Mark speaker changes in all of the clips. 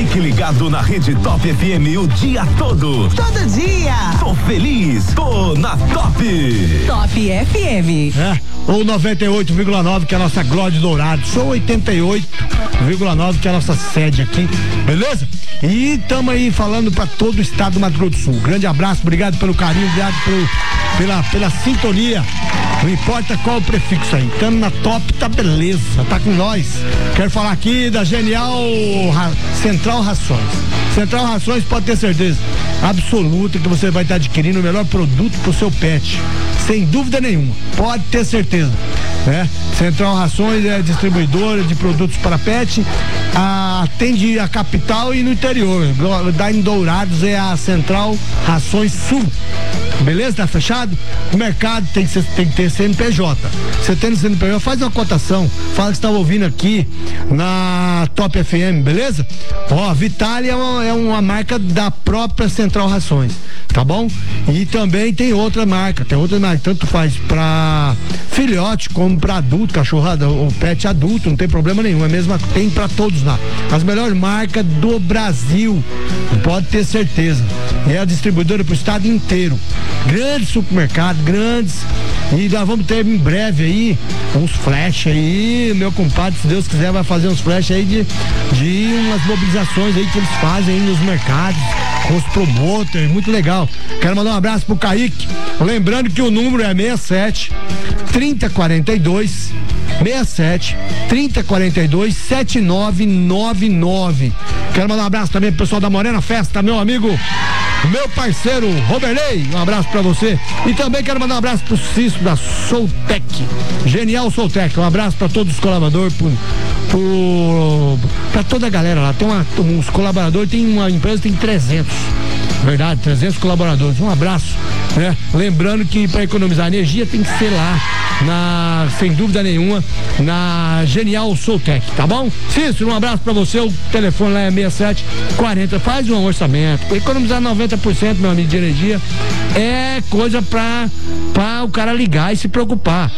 Speaker 1: Fique ligado na Rede Top FM o dia todo.
Speaker 2: Todo dia.
Speaker 1: Tô feliz, tô na Top.
Speaker 2: Top FM.
Speaker 3: Ou 98,9 que é a nossa Glória Dourado. Sou 88,9 que é a nossa sede aqui, beleza? E estamos aí falando para todo o estado do Mato Grosso do Sul. Grande abraço, obrigado pelo carinho, obrigado pela sintonia. Não importa qual o prefixo aí, estamos na Top, tá beleza, tá com nós. Quero falar aqui da Genial Central Rações. Central Rações, pode ter certeza absoluta que você vai estar adquirindo o melhor produto pro seu pet, sem dúvida nenhuma, pode ter certeza, né? Central Rações é distribuidora de produtos para pet, atende a capital e no interior. Da em Dourados é a Central Rações Sul, beleza? Tá fechado? O mercado tem que ter CNPJ. Você tendo CNPJ, faz uma cotação, fala que está ouvindo aqui na Top FM, beleza? Ó, Vitalia é uma marca da própria Central Rações, tá bom? E também tem outra marca, tanto faz pra filhote como pra adulto, cachorrada ou pet adulto, não tem problema nenhum, é mesmo, tem pra todos lá. As melhores marcas do Brasil, pode ter certeza. É a distribuidora pro estado inteiro. Grandes supermercados, grandes. E nós vamos ter em breve aí uns flash aí, meu compadre, se Deus quiser, vai fazer uns flash aí de umas mobilizações aí que eles fazem aí nos mercados, com os promoters, muito legal. Quero mandar um abraço pro Kaique, lembrando que o número é 67 3042 67 3042 7999. Quero mandar um abraço também pro pessoal da Morena Festa, meu amigo, meu parceiro Roberley, um abraço pra você. E também quero mandar um abraço pro Cício da Soltec, Genial Soltec, um abraço pra todos os colaboradores, pra toda a galera lá. Tem uns colaboradores, tem uma empresa, tem 300, verdade, 300 colaboradores, um abraço, né? Lembrando que para economizar energia tem que ser lá sem dúvida nenhuma, na Genial Soltec, tá bom? Cícero, um abraço pra você, o telefone lá é 6740, faz um orçamento, economizar 90%, meu amigo, de energia é coisa pra o cara ligar e se preocupar.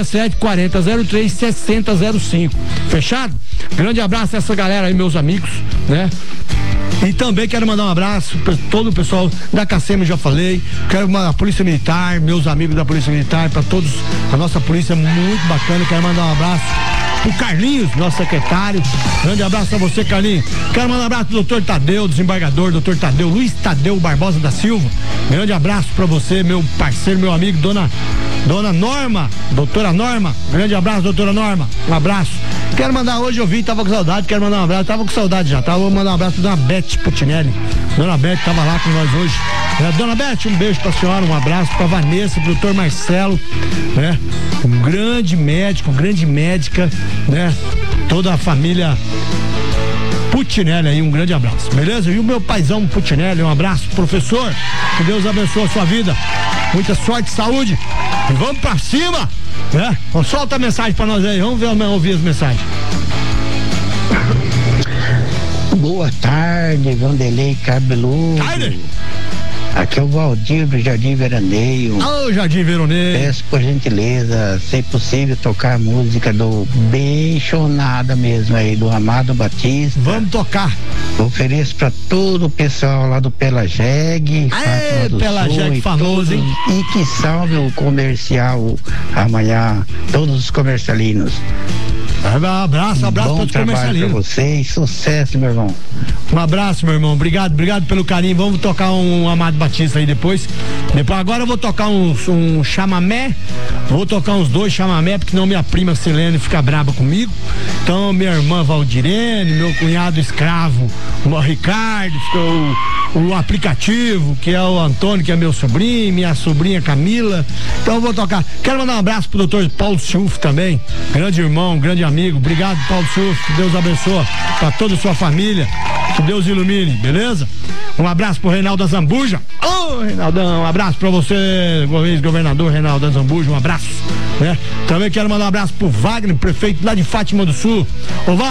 Speaker 3: 6740-03-6005, fechado? Grande abraço a essa galera aí, meus amigos, né? E também quero mandar um abraço para todo o pessoal da CACEM, já falei. Quero mandar a Polícia Militar, meus amigos da Polícia Militar, para todos, a nossa polícia muito bacana. Quero mandar um abraço pro Carlinhos, nosso secretário. Grande abraço pra você, Carlinhos. Quero mandar um abraço pro doutor Tadeu, desembargador, doutor Tadeu, Luiz Tadeu Barbosa da Silva. Grande abraço pra você, meu parceiro, meu amigo, dona Norma, doutora Norma. Grande abraço, doutora Norma. Um abraço. Quero mandar hoje, eu vi, tava com saudade, quero mandar um abraço, tava com saudade já, tá? Vou mandar um abraço pra dona Beth Putinelli. Dona Beth tava lá com nós hoje. Dona Beth, um beijo pra senhora, um abraço pra Vanessa, pro doutor Marcelo, né? Um grande médico, grande médica, né? Toda a família Putinelli aí, um grande abraço, beleza? E o meu paizão Putinelli, um abraço, professor, que Deus abençoe a sua vida, muita sorte, saúde, e vamos pra cima, né? Solta a mensagem pra nós aí, vamos ouvir as mensagens.
Speaker 4: Boa tarde, Vanderlei Cabeludo.
Speaker 3: Tarde.
Speaker 4: Aqui é o Valdir do Jardim Veraneio.
Speaker 3: Ô, Jardim Veraneio.
Speaker 4: Peço por gentileza, se possível, tocar a música do Beixonada mesmo aí, do Amado Batista.
Speaker 3: Vamos tocar.
Speaker 4: Ofereço pra todo o pessoal lá do Pelajeg.
Speaker 3: Aê, Pelajeg famoso, hein?
Speaker 4: E que salve o comercial amanhã, todos os comercialinos.
Speaker 3: Abraço para os comercialinos.
Speaker 4: Pra vocês, sucesso, meu irmão.
Speaker 3: Um abraço, meu irmão, obrigado pelo carinho. Vamos tocar um Amado Batista aí depois. Agora eu vou tocar um chamamé. Vou tocar uns 2 chamamé, porque não minha prima Silene fica braba comigo. Então minha irmã Valdirene, meu cunhado escravo, o Ricardo, o aplicativo, que é o Antônio, que é meu sobrinho, minha sobrinha Camila. Então eu vou tocar. Quero mandar um abraço pro doutor Paulo Schulf também, grande irmão, grande amigo. Obrigado, Paulo Schulf, que Deus abençoe pra toda a sua família, que Deus ilumine, beleza? Um abraço pro Reinaldo Zambuja. Ô, Reinaldão, um abraço pra você, ex-governador Reinaldo Zambuja, um abraço, né? Também quero mandar um abraço pro Wagner, prefeito lá de Fátima do Sul. Ô,